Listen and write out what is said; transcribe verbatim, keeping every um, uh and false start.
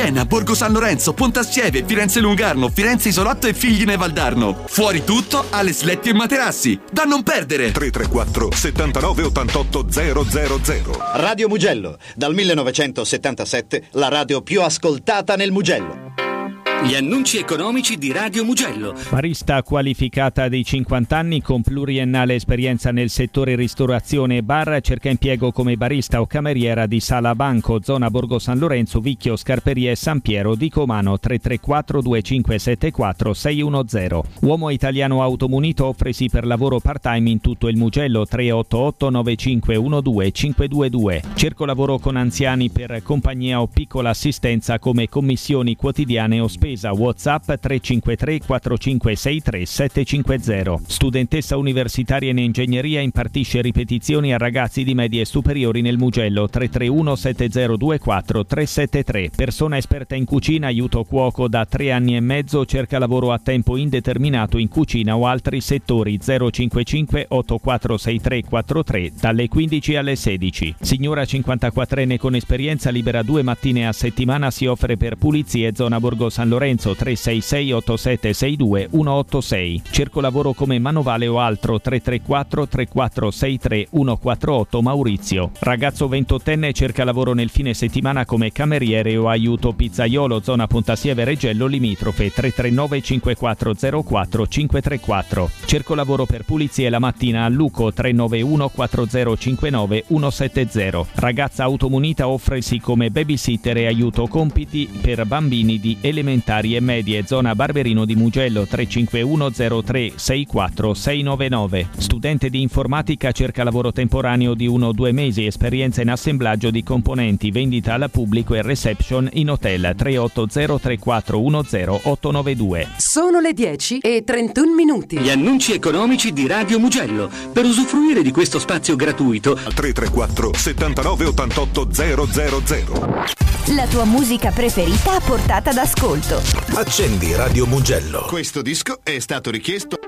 Siena, Borgo San Lorenzo, Pontassieve, Firenze Lungarno, Firenze Isolotto e Figline Valdarno. Fuori tutto alle Sletti e Materassi. Da non perdere! tre tre quattro settantanove ottantotto zero zero zero. Radio Mugello, dal millenovecentosettantasette la radio più ascoltata nel Mugello. Gli annunci economici di Radio Mugello. Barista qualificata di cinquanta anni con pluriennale esperienza nel settore ristorazione e bar, cerca impiego come barista o cameriera di Sala Banco, zona Borgo San Lorenzo, Vicchio, Scarperie e San Piero di Comano. Tre tre quattro due cinque sette quattro sei uno zero. Uomo italiano automunito, offresi per lavoro part-time in tutto il Mugello. Tre otto otto nove cinque uno due cinque due due. Cerco lavoro con anziani per compagnia o piccola assistenza come commissioni quotidiane o spese. WhatsApp tre cinque tre quattro cinque sei tre sette cinque zero. Studentessa universitaria in ingegneria, impartisce ripetizioni a ragazzi di medie e superiori nel Mugello. Tre tre uno sette zero due quattro tre sette tre. Persona esperta in cucina, aiuto cuoco da tre anni e mezzo, cerca lavoro a tempo indeterminato in cucina o altri settori. Zero cinque cinque otto quattro sei tre quattro tre dalle quindici alle sedici. Signora cinquantaquattrenne con esperienza, libera due mattine a settimana, si offre per pulizie, zona Borgo San Lorenzo. Tre sei sei otto sette sei due uno otto sei. Cerco lavoro come manovale o altro. Tre tre quattro tre quattro sei tre uno quattro otto Maurizio. Ragazzo ventottenne, cerca lavoro nel fine settimana come cameriere o aiuto pizzaiolo, zona Pontassieve Reggello limitrofe. Tre tre nove cinque quattro zero quattro cinque tre quattro. Cerco lavoro per pulizie la mattina a Luco. Tre nove uno quattro zero cinque nove uno sette zero. Ragazza automunita, offresi come babysitter e aiuto compiti per bambini di elementari e medie, zona Barberino di Mugello. Tre cinque uno zero tre sei quattro sei nove nove. Studente di informatica, cerca lavoro temporaneo di uno o due mesi, esperienza in assemblaggio di componenti, vendita al pubblico e reception in hotel. Tre otto zero tre quattro uno zero otto nove due. Sono le dieci e trentuno minuti. Gli annunci economici di Radio Mugello. Per usufruire di questo spazio gratuito tre tre quattro settantanove ottantotto zero zero zero. La tua musica preferita a portata d'ascolto. Accendi Radio Mugello. Questo disco è stato richiesto